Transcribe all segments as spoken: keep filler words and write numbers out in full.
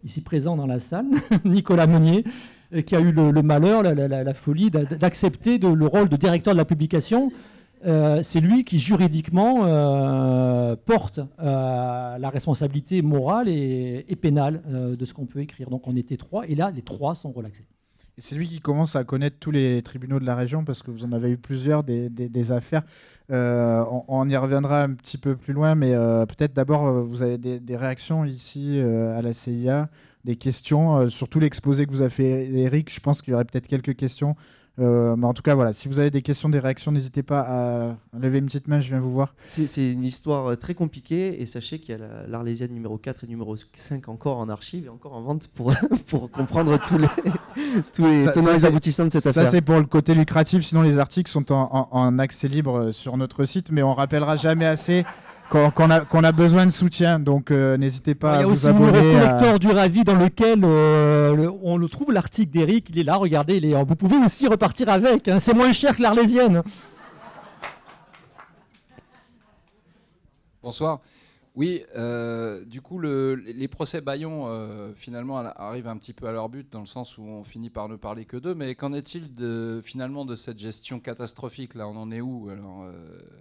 ici présent dans la salle, Nicolas Meunier, qui a eu le, le malheur, la, la, la folie d'accepter de, le rôle de directeur de la publication. Euh, c'est lui qui juridiquement euh, porte euh, la responsabilité morale et, et pénale euh, de ce qu'on peut écrire. Donc on était trois, et là les trois sont relaxés. Et c'est lui qui commence à connaître tous les tribunaux de la région, parce que vous en avez eu plusieurs des, des, des affaires. Euh, on, on y reviendra un petit peu plus loin, mais euh, peut-être d'abord, euh, vous avez des, des réactions ici euh, à la C I A, des questions, euh, surtout l'exposé que vous a fait Eric. Je pense qu'il y aurait peut-être quelques questions. Euh, mais en tout cas, voilà, si vous avez des questions, des réactions, n'hésitez pas à lever une petite main, je viens vous voir. C'est, c'est une histoire très compliquée, et sachez qu'il y a la, l'Arlésienne numéro quatre et numéro cinq encore en archive et encore en vente pour, pour comprendre tous les, tous les ça, tenants ça, et les aboutissants de cette ça, affaire. Ça, c'est pour le côté lucratif, sinon les articles sont en, en, en accès libre sur notre site, mais on rappellera jamais assez qu'on, qu'on, a, qu'on a besoin de soutien, donc euh, n'hésitez pas à vous abonner. Il y a aussi le collecteur à... du Ravi dans lequel euh, le, on le trouve, l'article d'Eric, il est là, regardez, il est, vous pouvez aussi repartir avec, hein, c'est moins cher que l'Arlésienne. Bonsoir. Oui, euh, du coup, le, les procès Bayon, euh, finalement, arrivent un petit peu à leur but, dans le sens où on finit par ne parler que d'eux, mais qu'en est-il de, finalement de cette gestion catastrophique, là, on en est où alors, euh...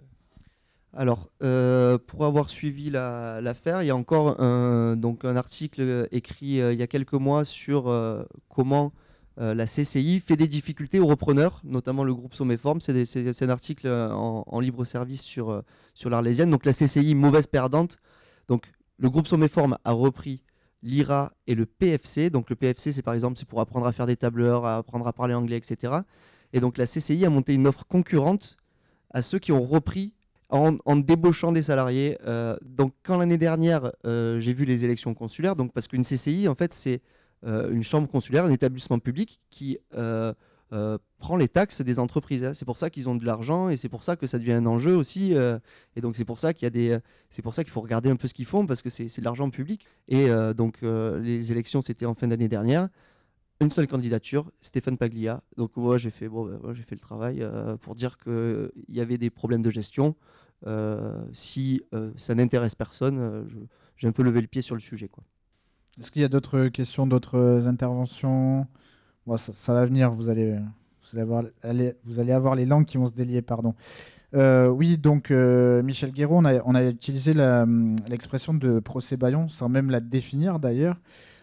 Alors, euh, pour avoir suivi la, l'affaire, il y a encore un, donc un article écrit euh, il y a quelques mois sur euh, comment euh, la C C I fait des difficultés aux repreneurs, notamment le groupe Sommeform. C'est, des, c'est, c'est un article en, en libre service sur, euh, sur l'Arlésienne. Donc la C C I, mauvaise perdante. Donc le groupe Sommeform a repris l'I R A et le P F C. Donc le P F C, c'est par exemple c'est pour apprendre à faire des tableurs, à apprendre à parler anglais, et cetera. Et donc la C C I a monté une offre concurrente à ceux qui ont repris En, en débauchant des salariés. Euh, donc, quand l'année dernière, euh, j'ai vu les élections consulaires, donc parce qu'une C C I, en fait, c'est euh, une chambre consulaire, un établissement public qui euh, euh, prend les taxes des entreprises. Hein. C'est pour ça qu'ils ont de l'argent et c'est pour ça que ça devient un enjeu aussi. Euh, et donc, c'est pour ça qu'il y a des, c'est pour ça qu'il faut regarder un peu ce qu'ils font parce que c'est, c'est de l'argent public. Et euh, donc, euh, les élections, c'était en fin d'année dernière. Une seule candidature, Stéphane Paglia. Donc moi j'ai fait, bon, ben, moi, j'ai fait le travail euh, pour dire qu'il y avait des problèmes de gestion. Euh, si euh, ça n'intéresse personne, euh, je, j'ai un peu levé le pied sur le sujet, quoi. Est-ce qu'il y a d'autres questions, d'autres interventions? Bon, ça, ça va venir, vous allez, vous, allez avoir, allez, vous allez avoir les langues qui vont se délier. Pardon. Euh, oui, donc euh, Michel Guéraud, on a, on a utilisé la, l'expression de procès Bayon sans même la définir d'ailleurs.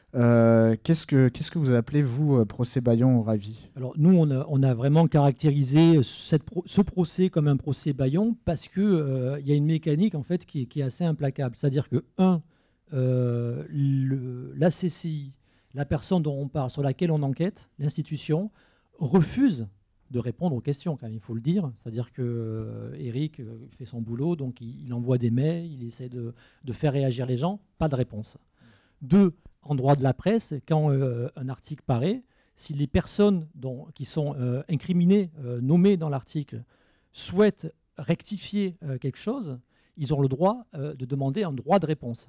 Euh, qu'est-ce que, qu'est-ce que vous appelez, vous, procès Bayon au Ravi? Alors, nous, on a, on a vraiment caractérisé cette pro, ce procès comme un procès Bayon parce qu'il euh, y a une mécanique en fait, qui, qui est assez implacable. C'est-à-dire que, un, euh, le, la C C I, la personne dont on parle, sur laquelle on enquête, l'institution, refuse de répondre aux questions, quand même, il faut le dire. C'est-à-dire que euh, Eric fait son boulot, donc il, il envoie des mails, il essaie de, de faire réagir les gens, pas de réponse. Deux, en droit de la presse, quand euh, un article paraît, si les personnes dont, qui sont euh, incriminées, euh, nommées dans l'article, souhaitent rectifier euh, quelque chose, ils ont le droit euh, de demander un droit de réponse.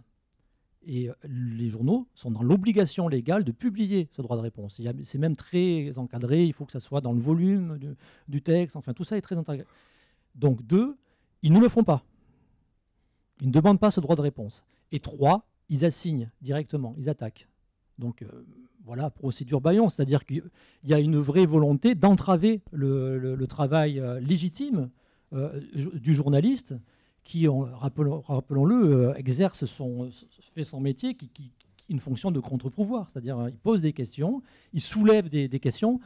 Et euh, les journaux sont dans l'obligation légale de publier ce droit de réponse. Il y a, c'est même très encadré, il faut que ça soit dans le volume du, du texte, enfin tout ça est très encadré. Donc deux, ils ne le font pas. Ils ne demandent pas ce droit de réponse. Et trois, ils assignent directement, ils attaquent. Donc euh, voilà, procédure Bayon, c'est-à-dire qu'il y a une vraie volonté d'entraver le, le, le travail euh, légitime euh, du journaliste qui, on, rappelons, rappelons-le, euh, exerce son, fait son métier, qui, qui, qui une fonction de contre-pouvoir, c'est-à-dire euh, il pose des questions, il soulève des, des questions,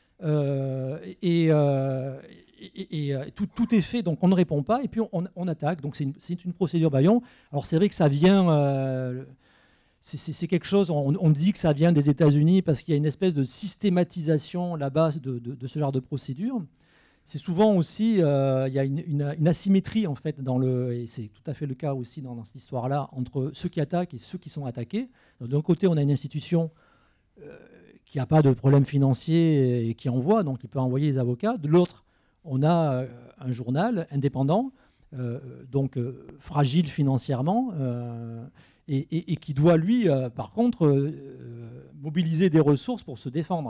euh, et, euh, et, et, et tout, tout est fait, donc on ne répond pas, et puis on, on attaque. Donc c'est une, c'est une procédure Bayon. Alors c'est vrai que ça vient... Euh, C'est, c'est, c'est quelque chose, on, on dit que ça vient des États-Unis parce qu'il y a une espèce de systématisation là-bas de, de, de ce genre de procédure. C'est souvent aussi, euh, il y a une, une, une asymétrie en fait, dans le, et c'est tout à fait le cas aussi dans, dans cette histoire-là, entre ceux qui attaquent et ceux qui sont attaqués. Donc, d'un côté, on a une institution euh, qui n'a pas de problème financier et qui envoie, donc qui peut envoyer les avocats. De l'autre, on a euh, un journal indépendant, euh, donc euh, fragile financièrement, euh, Et, et, et qui doit, lui, euh, par contre, euh, mobiliser des ressources pour se défendre.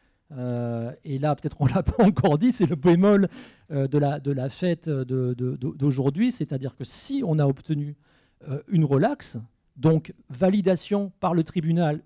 Euh, et là, peut-être on ne l'a pas encore dit, c'est le bémol euh, de, la, de la fête de, de, d'aujourd'hui, c'est-à-dire que si on a obtenu euh, une relaxe, donc validation par le tribunal